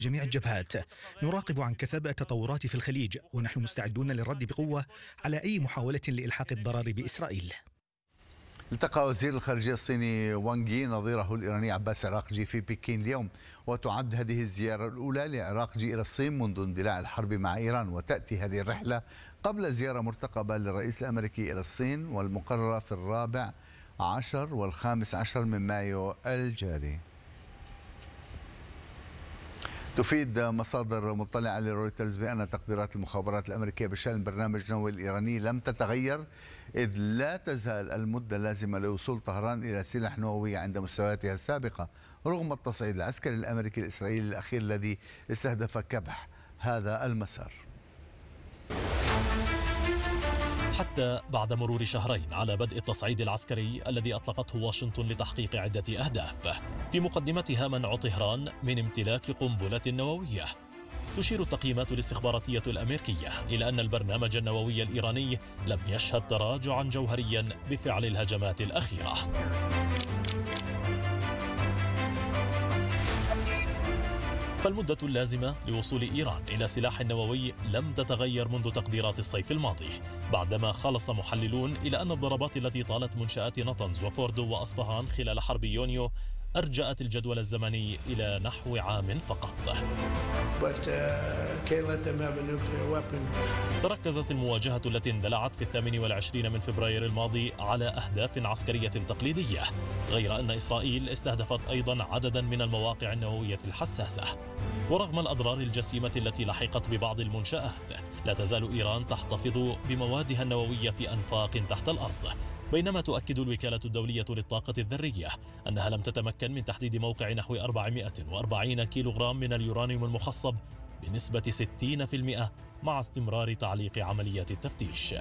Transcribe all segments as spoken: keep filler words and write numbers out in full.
جميع الجبهات. نراقب عن كثب التطورات في الخليج، ونحن مستعدون للرد بقوة على أي محاولة لإلحاق الضرر بإسرائيل. التقى وزير الخارجية الصيني وانغ يي نظيره الإيراني عباس عراقجي في بكين اليوم، وتعد هذه الزيارة الأولى لعراقجي إلى الصين منذ اندلاع الحرب مع إيران، وتأتي هذه الرحلة قبل زيارة مرتقبة للرئيس الأمريكي إلى الصين والمقررة في الرابع عشر والخامس عشر من مايو الجاري. تفيد مصادر مطلعة لرويترز بأن تقديرات المخابرات الأمريكية بشأن البرنامج النووي الإيراني لم تتغير، إذ لا تزال المدة اللازمة لوصول طهران إلى سلاح نووي عند مستوياتها السابقة، رغم التصعيد العسكري الأمريكي الإسرائيلي الأخير الذي استهدف كبح هذا المسار. حتى بعد مرور شهرين على بدء التصعيد العسكري الذي أطلقته واشنطن لتحقيق عدة أهداف، في مقدمتها منع طهران من امتلاك قنبلة نووية. تشير التقييمات الاستخباراتية الأمريكية إلى أن البرنامج النووي الإيراني لم يشهد تراجعا جوهريا بفعل الهجمات الأخيرة. فالمدة اللازمة لوصول إيران إلى سلاح نووي لم تتغير منذ تقديرات الصيف الماضي، بعدما خلص محللون إلى أن الضربات التي طالت منشآت نطنز وفوردو وأصفهان خلال حرب يونيو أرجأت الجدول الزمني إلى نحو عام فقط. تركزت المواجهة التي اندلعت في الثامن والعشرين من فبراير الماضي على أهداف عسكرية تقليدية، غير أن إسرائيل استهدفت أيضا عددا من المواقع النووية الحساسة. ورغم الأضرار الجسيمة التي لحقت ببعض المنشآت، لا تزال إيران تحتفظ بموادها النووية في أنفاق تحت الأرض، بينما تؤكد الوكالة الدولية للطاقة الذرية أنها لم تتمكن من تحديد موقع نحو أربعمائة وأربعين كيلوغرام من اليورانيوم المخصب بنسبة ستين بالمئة مع استمرار تعليق عمليات التفتيش.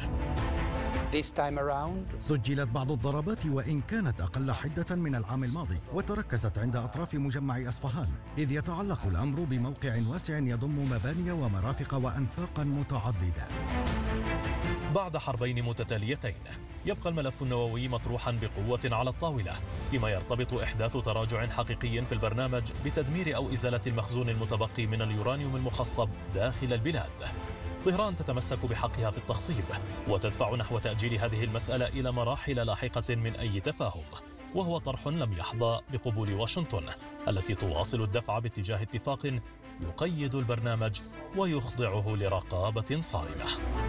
سجلت بعض الضربات وإن كانت أقل حدة من العام الماضي، وتركزت عند أطراف مجمع أصفهان، إذ يتعلق الأمر بموقع واسع يضم مباني ومرافق وأنفاقا متعددة. بعد حربين متتاليتين يبقى الملف النووي مطروحا بقوة على الطاولة، فيما يرتبط إحداث تراجع حقيقي في البرنامج بتدمير أو إزالة المخزون المتبقي من اليورانيوم المخصب داخل البلاد. طهران تتمسك بحقها في التخصيب وتدفع نحو تأجيل هذه المسألة إلى مراحل لاحقة من أي تفاهم، وهو طرح لم يحظى بقبول واشنطن التي تواصل الدفع باتجاه اتفاق يقيد البرنامج ويخضعه لرقابة صارمة.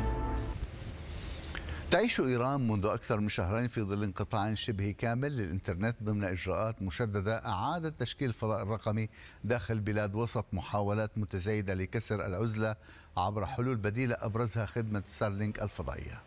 تعيش إيران منذ أكثر من شهرين في ظل انقطاع شبه كامل للإنترنت ضمن إجراءات مشددة أعادت تشكيل الفضاء الرقمي داخل البلاد وسط محاولات متزايدة لكسر العزلة عبر حلول بديلة أبرزها خدمة ستارلينك الفضائية.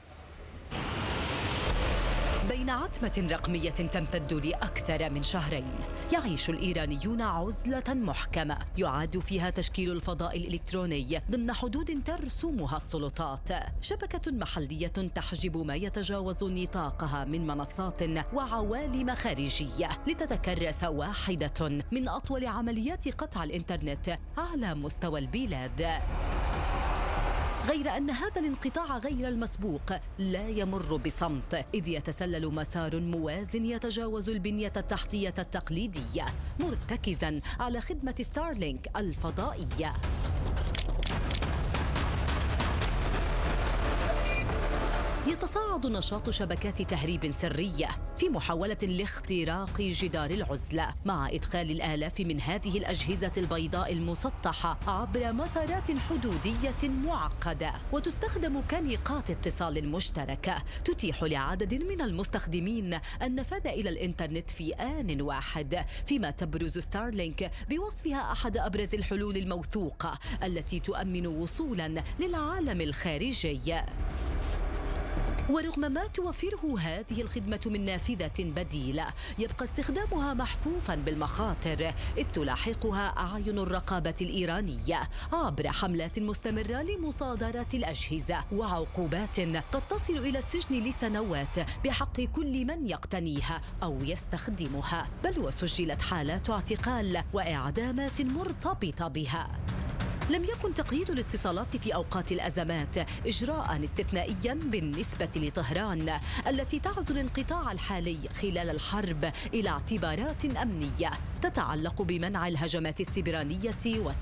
بين عتمة رقمية تمتد لأكثر من شهرين، يعيش الإيرانيون عزلة محكمة يعاد فيها تشكيل الفضاء الإلكتروني ضمن حدود ترسمها السلطات، شبكة محلية تحجب ما يتجاوز نطاقها من منصات وعوالم خارجية لتتكرس واحدة من أطول عمليات قطع الإنترنت على مستوى البلاد. غير أن هذا الانقطاع غير المسبوق لا يمر بصمت، إذ يتسلل مسار موازن يتجاوز البنية التحتية التقليدية، مرتكزاً على خدمة ستارلينك الفضائية. يتصاعد نشاط شبكات تهريب سرية في محاولة لاختراق جدار العزلة، مع إدخال الآلاف من هذه الأجهزة البيضاء المسطحة عبر مسارات حدودية معقدة، وتستخدم كنقاط اتصال مشتركة تتيح لعدد من المستخدمين النفاذ إلى الإنترنت في آن واحد، فيما تبرز ستارلينك بوصفها أحد أبرز الحلول الموثوقة التي تؤمن وصولاً للعالم الخارجي. ورغم ما توفره هذه الخدمة من نافذة بديلة، يبقى استخدامها محفوفاً بالمخاطر، إذ تلاحقها أعين الرقابة الإيرانية عبر حملات مستمرة لمصادرة الأجهزة وعقوبات قد تصل إلى السجن لسنوات بحق كل من يقتنيها أو يستخدمها، بل وسجلت حالات اعتقال وإعدامات مرتبطة بها. لم يكن تقييد الاتصالات في أوقات الأزمات إجراء استثنائيا بالنسبة لطهران التي تعزو الانقطاع الحالي خلال الحرب إلى اعتبارات أمنية تتعلق بمنع الهجمات السبرانية